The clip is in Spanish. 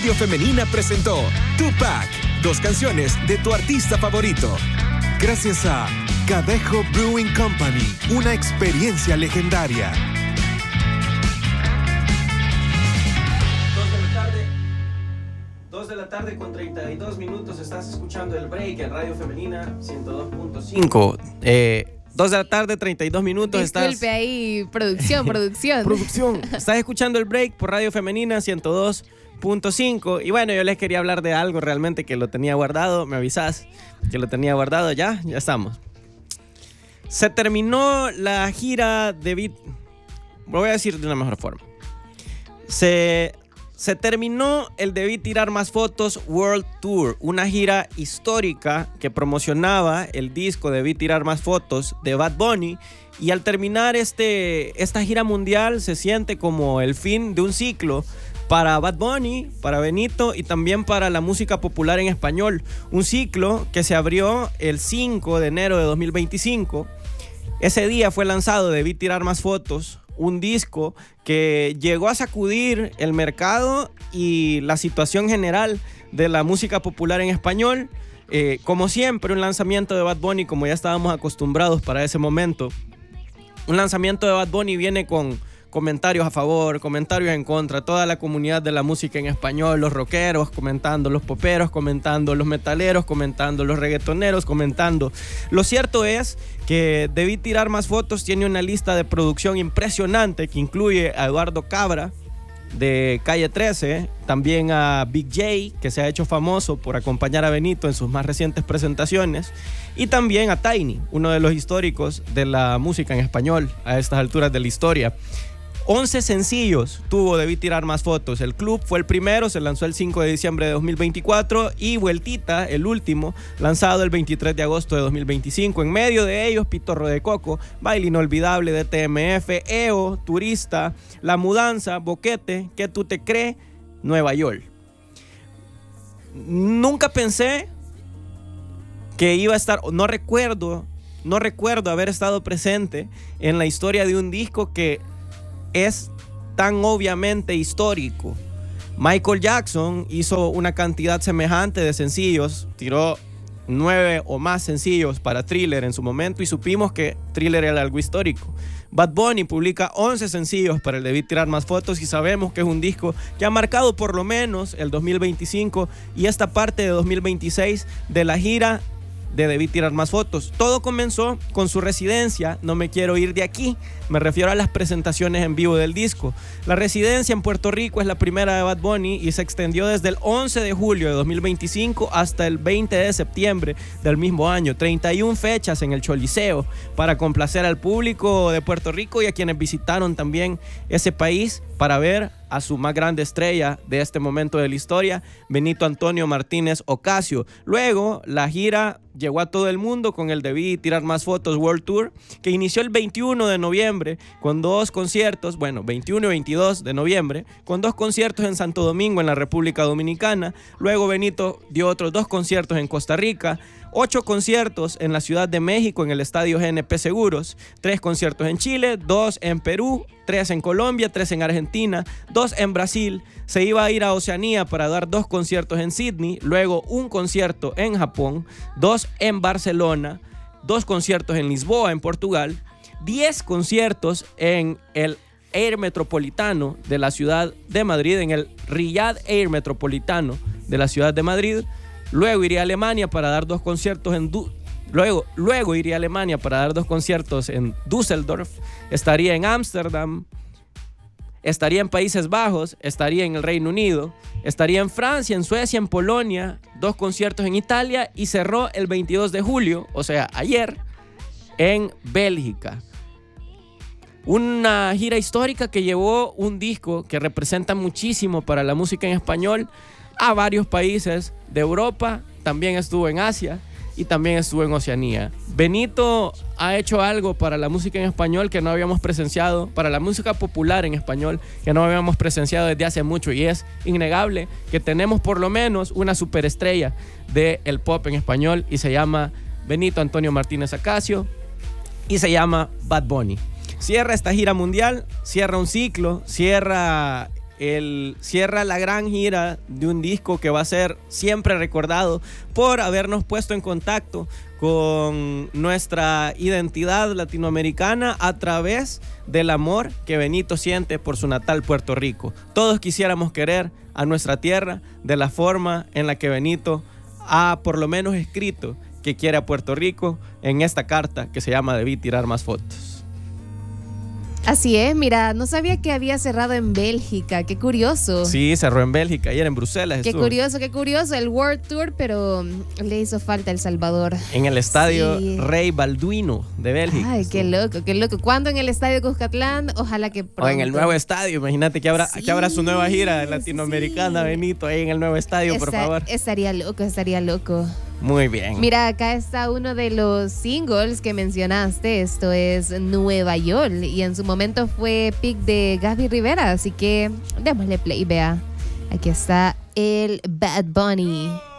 Radio Femenina presentó Tupac, 2 canciones de tu artista favorito. Gracias a Cadejo Brewing Company, una experiencia legendaria. 2 de la tarde con 32 minutos. Estás escuchando el break en Radio Femenina 102.5. 2 de la tarde, 32 minutos. Disculpe ahí, producción. Producción. Estás escuchando el break por Radio Femenina 102.5. Y bueno, yo les quería hablar de algo realmente que lo tenía guardado. ¿Me avisás que lo tenía guardado? Ya estamos. Se terminó la gira de Beat. Lo voy a decir de una mejor forma. Se terminó el Debí Tirar Más Fotos World Tour, una gira histórica que promocionaba el disco Debí Tirar Más Fotos de Bad Bunny, y al terminar esta gira mundial se siente como el fin de un ciclo para Bad Bunny, para Benito y también para la música popular en español, un ciclo que se abrió el 5 de enero de 2025. Ese día fue lanzado Debí Tirar Más Fotos, un disco que llegó a sacudir el mercado y la situación general de la música popular en español. Como siempre, un lanzamiento de Bad Bunny, como ya estábamos acostumbrados para ese momento. Un lanzamiento de Bad Bunny viene con comentarios a favor, comentarios en contra, toda la comunidad de la música en español, los rockeros comentando, los poperos comentando, los metaleros comentando, los reggaetoneros comentando. Lo cierto es que Debí Tirar Más Fotos tiene una lista de producción impresionante que incluye a Eduardo Cabra de Calle 13, también a Big J, que se ha hecho famoso por acompañar a Benito en sus más recientes presentaciones, y también a Tiny, uno de los históricos de la música en español a estas alturas de la historia. 11 sencillos tuvo Debí Tirar Más Fotos. El Club fue el primero, se lanzó el 5 de diciembre de 2024, y Vueltita, el último, lanzado el 23 de agosto de 2025. En medio de ellos, Pitorro de Coco, Baile Inolvidable de TMF, EO, Turista, La Mudanza, Boquete, ¿Qué tú te crees? Nueva York. Nunca pensé que iba a estar, no recuerdo haber estado presente en la historia de un disco que es tan obviamente histórico. Michael Jackson hizo una cantidad semejante de sencillos, tiró 9 o más sencillos para Thriller en su momento, y supimos que Thriller era algo histórico. Bad Bunny publica 11 sencillos para el Debí Tirar Más Fotos, y sabemos que es un disco que ha marcado por lo menos el 2025 y esta parte de 2026 de la gira de Debí Tirar Más Fotos. Todo comenzó con su residencia No Me Quiero Ir de Aquí. Me refiero a las presentaciones en vivo del disco. La residencia en Puerto Rico es la primera de Bad Bunny y se extendió desde el 11 de julio de 2025 hasta el 20 de septiembre del mismo año. 31 fechas en el Choliseo para complacer al público de Puerto Rico y a quienes visitaron también ese país para ver a su más grande estrella de este momento de la historia, Benito Antonio Martínez Ocasio. Luego, la gira llegó a todo el mundo con el Debí Tirar Más Fotos World Tour, que inició el 21 de noviembre con 2 conciertos, 21 y 22 de noviembre, con 2 conciertos en Santo Domingo, en la República Dominicana. Luego Benito dio otros 2 conciertos en Costa Rica, 8 conciertos en la Ciudad de México en el Estadio GNP Seguros, 3 conciertos en Chile, 2 en Perú, 3 en Colombia, 3 en Argentina, 2 en Brasil. Se iba a ir a Oceanía para dar 2 conciertos en Sydney, luego un concierto en Japón, 2 en Barcelona, 2 conciertos en Lisboa, en Portugal, 10 conciertos en el Air Metropolitano de la ciudad de Madrid, en el Riyadh Air Metropolitano de la ciudad de Madrid. Luego iría a Alemania para dar 2 conciertos en Luego iría a Alemania para dar 2 conciertos en Düsseldorf. Estaría en Ámsterdam, estaría en Países Bajos, estaría en el Reino Unido, estaría en Francia, en Suecia, en Polonia, 2 conciertos en Italia, y cerró el 22 de julio, o sea, ayer, en Bélgica. Una gira histórica que llevó un disco que representa muchísimo para la música en español a varios países de Europa. También estuvo en Asia y también estuvo en Oceanía. Benito ha hecho algo para la música en español que no habíamos presenciado, para la música popular en español que no habíamos presenciado desde hace mucho, y es innegable que tenemos por lo menos una superestrella del pop en español, y se llama Benito Antonio Martínez Ocasio y se llama Bad Bunny. Cierra esta gira mundial, cierra un ciclo, cierra él cierra la gran gira de un disco que va a ser siempre recordado por habernos puesto en contacto con nuestra identidad latinoamericana a través del amor que Benito siente por su natal Puerto Rico. Todos quisiéramos querer a nuestra tierra de la forma en la que Benito ha por lo menos escrito que quiere a Puerto Rico en esta carta que se llama Debí tirar más fotos. Así es, mira, no sabía que había cerrado en Bélgica, qué curioso. Sí, cerró en Bélgica, ayer en Bruselas. Qué curioso, el World Tour, pero le hizo falta El Salvador. En el estadio Sí. Rey Balduino de Bélgica. Ay, qué loco, qué loco. ¿Cuándo en el estadio Cuscatlán? Ojalá que pronto. O en el nuevo estadio, imagínate que habrá su nueva gira latinoamericana, sí. Benito, ahí en el nuevo estadio, por favor. Estaría loco. Muy bien. Mira, acá está uno de los singles que mencionaste. Esto es Nueva York y en su momento fue pick de Gaby Rivera. Así que démosle play, vea. Aquí está el Bad Bunny.